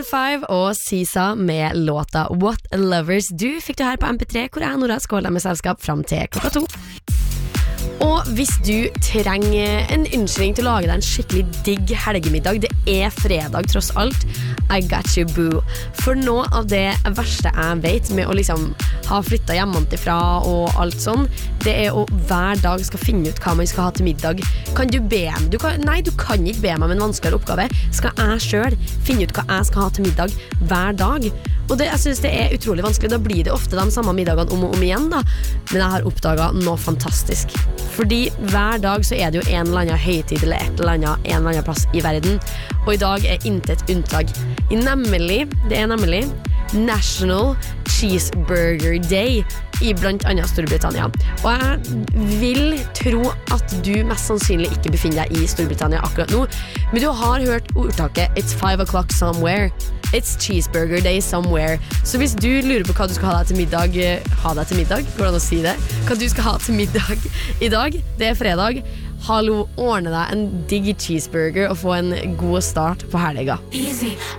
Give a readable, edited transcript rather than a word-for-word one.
Maroon 5 og Sisa med låta What Lovers Do fikk du her på MP3, hvor jeg og Nora skal holde deg med selskap frem til 2:00. Og hvis du trenger en unnskyldning til å lage deg en skikkelig digg helgemiddag, det er fredag tross alt, I got you boo. For noe av det verste jeg vet med å liksom ha flyttet hjemmefra og alt sånn, det er å hver dag skal finne ut hva man skal ha til middag. Kan du be meg? Nei, du kan ikke be meg med en vanskeligere oppgave. Skal jeg selv finne ut hva jeg skal ha til middag hver dag? Og jeg synes det er utrolig vanskelig. Da blir det ofte de samme middagene om og om igjen da. Men jeg har oppdaget noe fantastisk. Fordi hver dag så er det jo en eller annen høytid eller en eller annen plass i verden. Og i dag er intet unntak. Det er nemlig National Cheeseburger Day i blant annet Storbritannia. Og jeg vil tro at du mest sannsynlig ikke befinner deg i Storbritannia akkurat nå, men du har hørt ordtaket It's 5 o'clock somewhere. It's cheeseburger day somewhere. Så hvis du lurer på hva du skal ha deg til middag, går det an å si det? Hva du skal ha til middag i dag, det er fredag. Hallo, ordne deg en digg cheeseburger og få en god start på helga. Easy,